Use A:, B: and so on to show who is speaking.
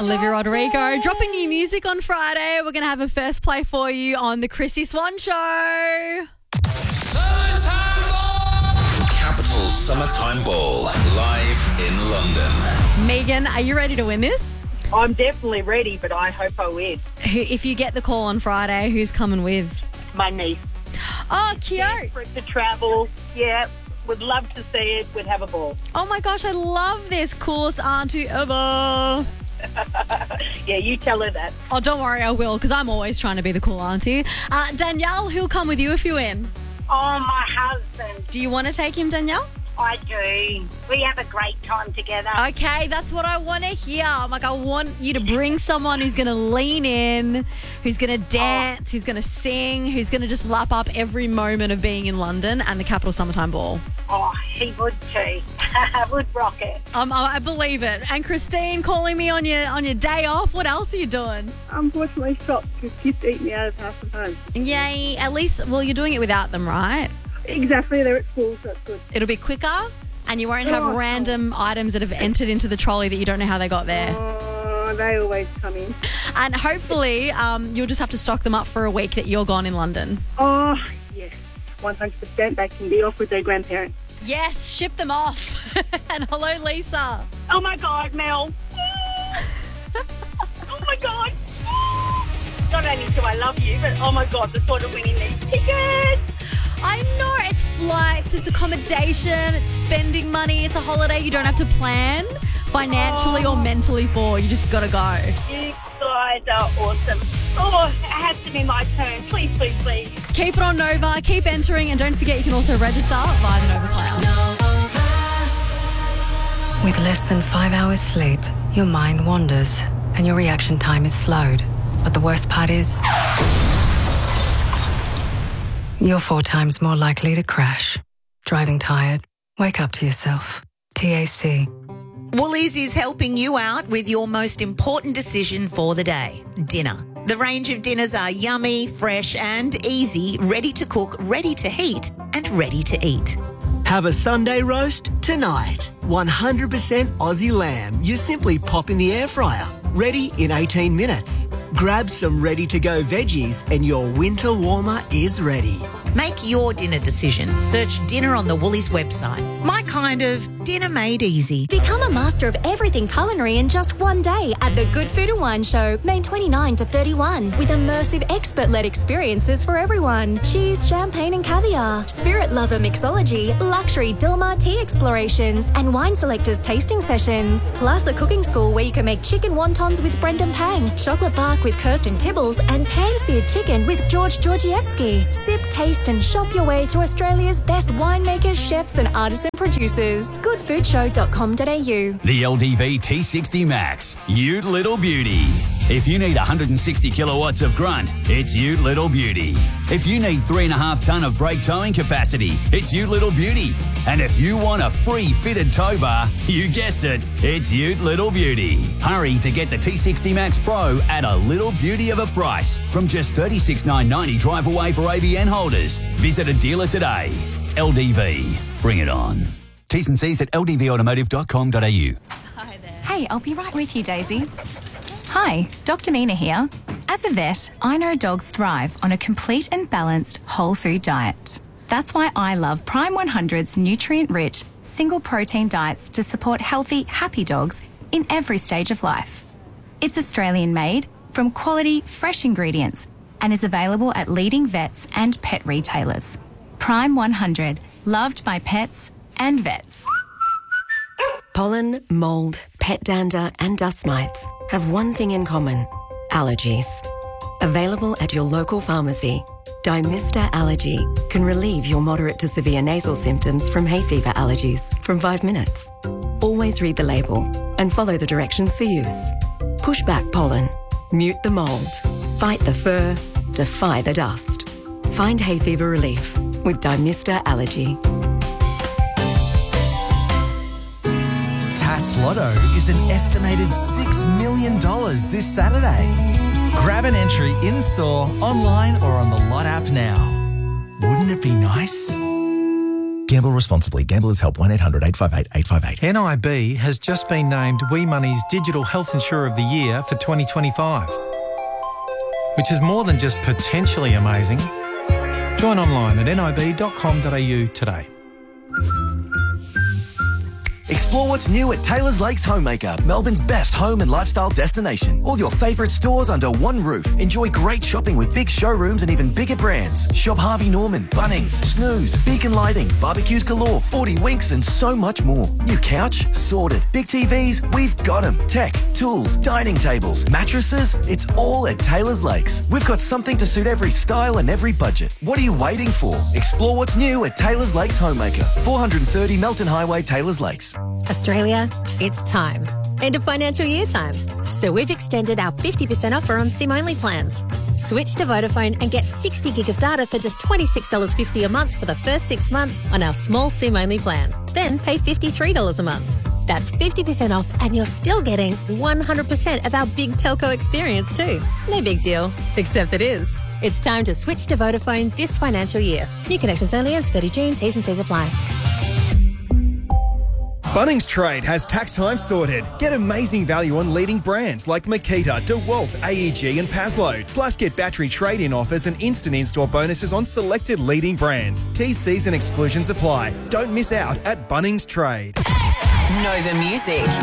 A: Olivia Rodrigo dropping new music on Friday. We're going to have a first play for you on the Chrissy Swan Show.
B: Summertime Ball! Capital Summertime Ball, live in London.
A: Megan, are you ready to win this?
C: I'm definitely ready, but I hope I win.
A: If you get the call on Friday, who's coming with?
C: My niece.
A: Oh, cute.
C: Desperate to travel. Yeah, would love to see it. We'd have a ball.
A: Oh my gosh, I love this. Coolest auntie ever.
C: Yeah, you tell her that.
A: Oh, don't worry, I will, because I'm always trying to be the cool auntie. Danielle, who'll come with you if you win?
D: Oh, my husband.
A: Do you want to take him, Danielle?
D: I do. We have a great time together.
A: Okay, that's what I want to hear. Like, I want you to bring someone who's going to lean in, who's going to dance, who's going to sing, who's going to just lap up every moment of being in London and the Capital Summertime Ball.
D: Oh, he would too. Would rock it.
A: I believe it. And Christine, calling me on your day off. What else are you doing?
E: Unfortunately shocked because kids eat me out of house and home.
A: Yay. At least, well, you're doing it without them, right?
E: Exactly, they're at school, so it's good.
A: It'll be quicker and you won't have random items that have entered into the trolley that you don't know how they got there.
E: Oh, they always come in.
A: And hopefully you'll just have to stock them up for a week that you're gone in London.
E: Oh, yes, 100%. They can be off with their grandparents.
A: Yes, ship them off. And hello, Lisa.
D: Oh, my God, Mel. Oh, my God. Not only do I love you, but oh, my God, the thought of winning these tickets.
A: I know, it's flights, it's accommodation, it's spending money, it's a holiday you don't have to plan financially or mentally for. You just got to go.
D: You guys are awesome. Oh, it has to be my turn. Please, please, please.
A: Keep it on Nova, keep entering, and don't forget you can also register via the Nova Cloud.
F: With less than 5 hours sleep, your mind wanders and your reaction time is slowed. But the worst part is, you're 4 times more likely to crash. Driving tired? Wake up to yourself. TAC.
G: Woolies is helping you out with your most important decision for the day, dinner. The range of dinners are yummy, fresh and easy, ready to cook, ready to heat and ready to eat.
H: Have a Sunday roast tonight. 100% Aussie lamb. You simply pop in the air fryer. Ready in 18 minutes. Grab some ready-to-go veggies and your winter warmer is ready.
G: Make your dinner decision. Search dinner on the Woolies website. My kind of dinner made easy.
I: Become a master of everything culinary in just one day at the Good Food and Wine Show, May 29 to 31, with immersive expert-led experiences for everyone. Cheese, champagne and caviar, spirit lover mixology, luxury Dilmar tea explorations and wine selectors tasting sessions. Plus a cooking school where you can make chicken wontons with Brendan Pang, chocolate bark with Kirsten Tibbles and pan-seared chicken with George Georgievsky. Sip, taste and shop your way to Australia's best winemakers, chefs and artisan producers. Goodfoodshow.com.au.
J: The LDV T60 Max, Ute Little Beauty. If you need 160 kilowatts of grunt, it's Ute Little Beauty. If you need 3.5 tonne of brake towing capacity, it's Ute Little Beauty. And if you want a free fitted tow bar, you guessed it, it's Ute Little Beauty. Hurry to get the T60 Max Pro at a little beauty of a price from just $36,990 drive away for ABN holders. Visit a dealer today. LDV, bring it on. T's and C's at ldvautomotive.com.au.
A: Hi there.
K: Hey, I'll be right with you, Daisy. Hi, Dr. Mina here. As a vet, I know dogs thrive on a complete and balanced whole food diet. That's why I love Prime 100's nutrient-rich, single-protein diets to support healthy, happy dogs in every stage of life. It's Australian-made, from quality, fresh ingredients, and is available at leading vets and pet retailers. Prime 100, loved by pets and vets.
L: Pollen, mould, pet dander and dust mites have one thing in common: allergies. Available at your local pharmacy, Dymista Allergy can relieve your moderate to severe nasal symptoms from hay fever allergies from 5 minutes. Always read the label and follow the directions for use. Push back pollen, mute the mould, fight the fur, defy the dust. Find hay fever relief with Dymista Allergy.
M: Tats Lotto is an estimated $6 million this Saturday. Grab an entry in-store, online or on the Lot app now. Wouldn't it be nice?
N: Gamble responsibly. Gamblers Help 1-800-858-858.
O: NIB has just been named WeMoney's Digital Health Insurer of the Year for 2025, which is more than just potentially amazing. Join online at nib.com.au today.
P: Explore what's new at Taylor's Lakes Homemaker, Melbourne's best home and lifestyle destination. All your favourite stores under one roof. Enjoy great shopping with big showrooms and even bigger brands. Shop Harvey Norman, Bunnings, Snooze, Beacon Lighting, barbecues galore, 40 Winks and so much more. New couch? Sorted. Big TVs? We've got them. Tech, tools, dining tables, mattresses? It's all at Taylor's Lakes. We've got something to suit every style and every budget. What are you waiting for? Explore what's new at Taylor's Lakes Homemaker, 430 Melton Highway, Taylor's Lakes.
Q: Australia, it's time. End of financial year time. So we've extended our 50% offer on SIM-only plans. Switch to Vodafone and get 60 gig of data for just $26.50 a month for the first 6 months on our small SIM-only plan. Then pay $53 a month. That's 50% off and you're still getting 100% of our big telco experience too. No big deal, except it is. It's time to switch to Vodafone this financial year. New connections only as 30 June. T's and C's apply.
R: Bunnings Trade has tax time sorted. Get amazing value on leading brands like Makita, DeWalt, AEG and Pasload. Plus get battery trade-in offers and instant in-store bonuses on selected leading brands. T's, C's and exclusions apply. Don't miss out at Bunnings Trade.
G: Nova Music.